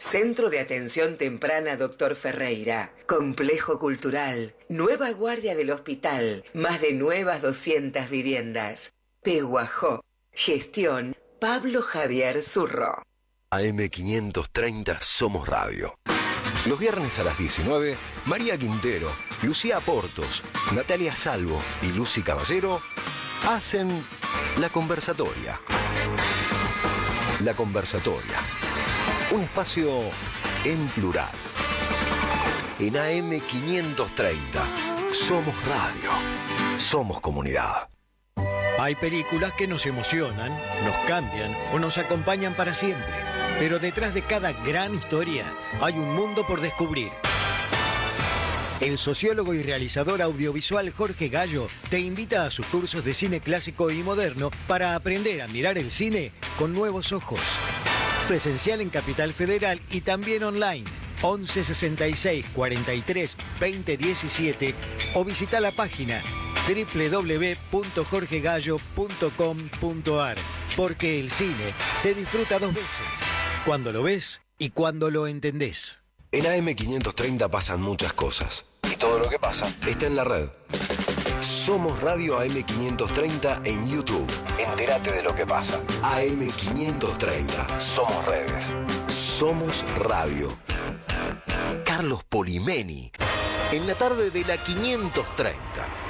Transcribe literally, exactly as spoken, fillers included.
Centro de Atención Temprana Doctor Ferreira, Complejo Cultural, Nueva Guardia del Hospital, más de nuevas doscientas viviendas. Pehuajó, gestión Pablo Javier Zurro. A M quinientos treinta Somos Radio. Los viernes a las diecinueve, María Quintero, Lucía Portos, Natalia Salvo y Lucy Caballero hacen La Conversatoria. La Conversatoria. Un espacio en plural. En A M quinientos treinta, Somos Radio. Somos comunidad. Hay películas que nos emocionan, nos cambian o nos acompañan para siempre. Pero detrás de cada gran historia hay un mundo por descubrir. El sociólogo y realizador audiovisual Jorge Gallo te invita a sus cursos de cine clásico y moderno para aprender a mirar el cine con nuevos ojos. Presencial en Capital Federal y también online. once sesenta y seis cuarenta y tres veinte diecisiete o visita la página doble u doble u doble u punto jorge gallo punto com punto a r. Porque el cine se disfruta dos veces. Cuando lo ves y cuando lo entendés. En A M quinientos treinta pasan muchas cosas. Y todo lo que pasa está en la red. Somos Radio A M quinientos treinta en YouTube. Entérate de lo que pasa. A M quinientos treinta. Somos redes. Somos radio. Carlos Polimeni. En la tarde de la quinientos treinta.